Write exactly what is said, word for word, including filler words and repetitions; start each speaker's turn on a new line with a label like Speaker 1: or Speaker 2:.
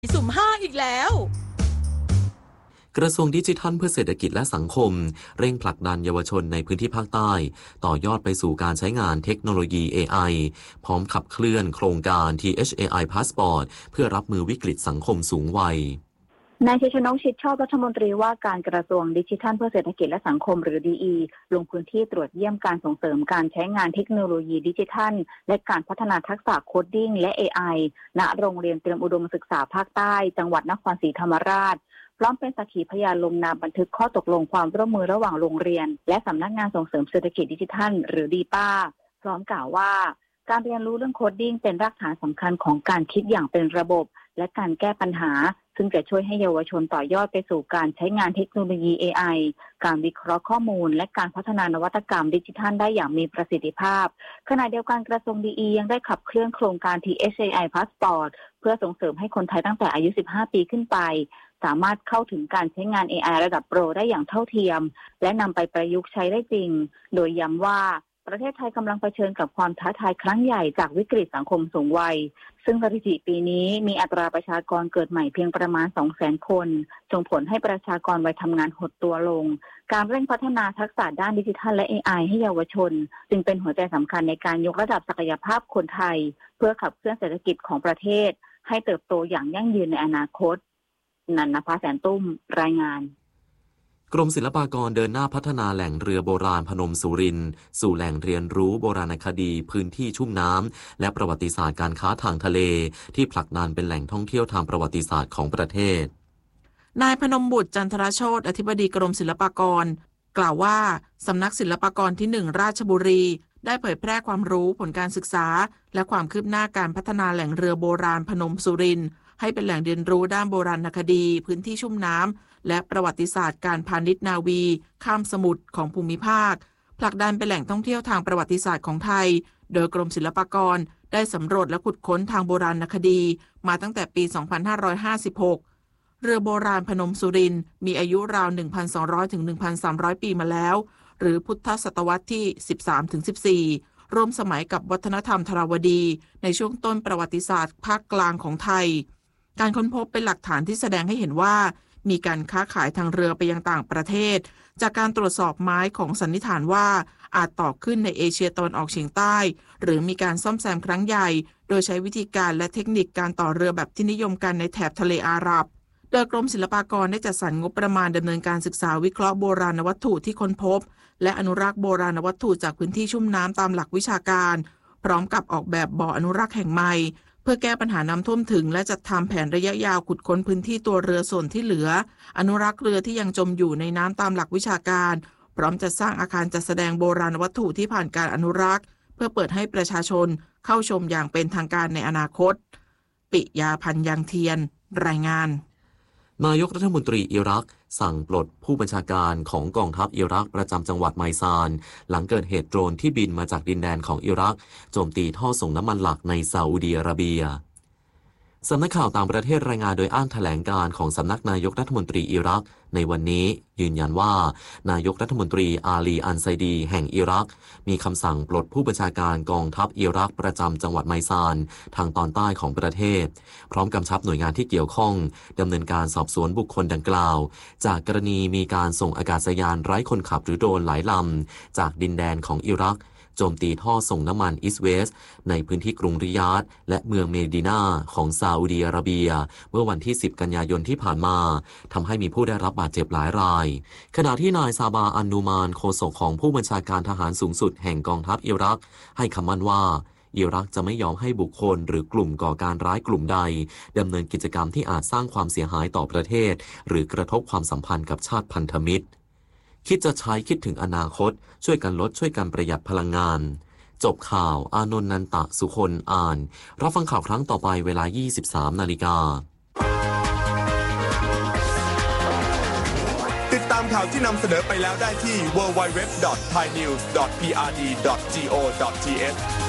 Speaker 1: สุ่มห้าอีกแล้ว
Speaker 2: กระทรวงดิจิทัลเพื่อเศรษฐกิจและสังคมเร่งผลักดันเยาวชนในพื้นที่ภาคใต้ต่อยอดไปสู่การใช้งานเทคโนโลยี เอ ไอ พร้อมขับเคลื่อนโครงการ ที เอช เอ ไอ Passport เพื่อรับมือวิกฤตสังคมสูงวัย
Speaker 3: นายชัยชนก ชิดชอบรัฐมนตรีว่าการกระทรวงดิจิทัลเพื่อเศรษฐกิจและสังคมหรือ ดี อี ลงพื้นที่ตรวจเยี่ยมการส่งเสริมการใช้งานเทคโนโลยีดิจิทัลและการพัฒนาทักษะโคดดิ้งและ เอ ไอ ณ โรงเรียนเตรียมอุดมศึกษาภาคใต้จังหวัดนครศรีธรรมราชพร้อมเป็นสักขีพยานลงนามบันทึกข้อตกลงความร่วมมือระหว่างโรงเรียนและสำนักงานส่งเสริมเศรษฐกิจดิจิทัลหรือดีป้าพร้อมกล่าวว่าการเรียนรู้เรื่องโคดดิ้งเป็นรากฐานสำคัญของการคิดอย่างเป็นระบบและการแก้ปัญหาซึ่งจะช่วยให้เยาวชนต่อยอดไปสู่การใช้งานเทคโนโลยี เอ ไอ การวิเคราะห์ข้อมูลและการพัฒนานวัตกรรมดิจิทัลได้อย่างมีประสิทธิภาพขณะเดียวกันกระทรวง ดี อี ยังได้ขับเคลื่อนโครงการ ที เอช เอ ไอ Passport เพื่อส่งเสริมให้คนไทยตั้งแต่อายุสิบห้าปีขึ้นไปสามารถเข้าถึงการใช้งาน เอ ไอ ระดับโปรได้อย่างเท่าเทียมและนำไปประยุกต์ใช้ได้จริงโดยย้ำว่าประเทศไทยกำลังเผชิญกับความท้าทายครั้งใหญ่จากวิกฤตสังคมสูงวัยซึ่งสถิติปีนี้มีอัตราประชากรเกิดใหม่เพียงประมาณ สองแสน คนส่งผลให้ประชากรวัยทำงานหดตัวลงการเร่งพัฒนาทักษะด้านดิจิทัลและ เอ ไอ ให้เยาวชนจึงเป็นหัวใจสำคัญในการยกระดับศักยภาพคนไทยเพื่อขับเคลื่อนเศรษฐกิจของประเทศให้เติบโตอย่างยั่งยืนในอนาคตนันนภาแสนตุ้มรายงาน
Speaker 2: กรมศิลปากรเดินหน้าพัฒนาแหล่งเรือโบราณพนมสุรินทร์สู่แหล่งเรียนรู้โบราณคดีพื้นที่ชุ่มน้ำและประวัติศาสตร์การค้าทางทะเลที่ผลักดันเป็นแหล่งท่องเที่ยวทางประวัติศาสตร์ของประเทศ
Speaker 1: นายพนมบุตรจันทรโชติอธิบดีกรมศิลปากรกล่าวว่าสำนักศิลปากรที่หนึ่งราชบุรีได้เผยแพร่ความรู้ผลการศึกษาและความคืบหน้าการพัฒนาแหล่งเรือโบราณพนมสุรินทร์ให้เป็นแหล่งเรียนรู้ด้านโบราณคดีพื้นที่ชุ่มน้ำและประวัติศาสตร์การพาณิชย์นาวีข้ามสมุทรของภูมิภาคผลักดันเป็นแหล่งท่องเที่ยวทางประวัติศาสตร์ของไทยโดยกรมศิลปากรได้สำรวจและขุดค้นทางโบราณคดีมาตั้งแต่ปี สองพันห้าร้อยห้าสิบหก เรือโบราณพนมสุรินทร์มีอายุราว หนึ่งพันสองร้อย ถึง หนึ่งพันสามร้อย ปีมาแล้วหรือพุทธศตวรรษที่ สิบสามถึงสิบสี่ ร่วมสมัยกับวัฒนธรรมทราวดีในช่วงต้นประวัติศาสตร์ภาคกลางของไทยการค้นพบเป็นหลักฐานที่แสดงให้เห็นว่ามีการค้าขายทางเรือไปยังต่างประเทศจากการตรวจสอบไม้ของสันนิษฐานว่าอาจต่อขึ้นในเอเชียตะวันออกเฉียงใต้หรือมีการซ่อมแซมครั้งใหญ่โดยใช้วิธีการและเทคนิคการต่อเรือแบบที่นิยมกันในแถบทะเลอาหรับโดยกรมศิลปากรได้จัดสรรงบประมาณดำเนินการศึกษาวิเคราะห์โบราณวัตถุที่ค้นพบและอนุรักษ์โบราณวัตถุจากพื้นที่ชุ่มน้ำตามหลักวิชาการพร้อมกับออกแบบบ่ออนุรักษ์แห่งใหม่เพื่อแก้ปัญหาน้ำท่วมถึงและจัดทำแผนระยะยาวขุดค้นพื้นที่ตัวเรือส่วนที่เหลืออนุรักษ์เรือที่ยังจมอยู่ในน้ำตามหลักวิชาการพร้อมจัดสร้างอาคารจัดแสดงโบราณวัตถุที่ผ่านการอนุรักษ์เพื่อเปิดให้ประชาชนเข้าชมอย่างเป็นทางการในอนาคตปิยาพันธ์ยังเทียนรายงาน
Speaker 2: นายกรัฐมนตรีอิรักสั่งปลดผู้บัญชาการของกองทัพอิรักประจำจังหวัดไมซานหลังเกิดเหตุโดรนที่บินมาจากดินแดนของอิรักโจมตีท่อส่งน้ำมันหลักในซาอุดิอาระเบียสำนักข่าวต่างประเทศรายงานโดยอ้างแถลงการของสำนักนายกรัฐมนตรีอิรักในวันนี้ยืนยันว่านายกรัฐมนตรีอาลีอันไซดีแห่งอิรักมีคำสั่งปลดผู้บัญชาการกองทัพอิรักประจำจังหวัดไมซานทางตอนใต้ของประเทศพร้อมกำชับหน่วยงานที่เกี่ยวข้องดำเนินการสอบสวนบุคคลดังกล่าวจากกรณีมีการส่งอากาศยานไร้คนขับหรือโดรนหลายลำจากดินแดนของอิรักโจมตีท่อส่งน้ำมันอิสเวสในพื้นที่กรุงริยาดและเมืองเมดินาของซาอุดิอาระเบียเมื่อวันที่สิบกันยายนที่ผ่านมาทำให้มีผู้ได้รับบาดเจ็บหลายรายขณะที่นายซาบาอันนูมานโฆษกของผู้บัญชาการทหารสูงสุดแห่งกองทัพอิรักให้คำมั่นว่าอิรักจะไม่ยอมให้บุคคลหรือกลุ่มก่อการร้ายกลุ่มใดดำเนินกิจกรรมที่อาจสร้างความเสียหายต่อประเทศหรือกระทบความสัมพันธ์กับชาติพันธมิตรคิดจะใช้คิดถึงอนาคตช่วยกันลดช่วยกันประหยัดพลังงานจบข่าวอานนท์นันตะสุคนอ่านรับฟังข่าวครั้งต่อไปเวลา ยี่สิบสามนาฬิกา
Speaker 4: ติดตามข่าวที่นำเสนอไปแล้วได้ที่ ดับเบิลยู ดับเบิลยู ดับเบิลยู ดอท ไทยนิวส์ ดอท พี อาร์ ดี ดอท จี โอ ดอท ที เอช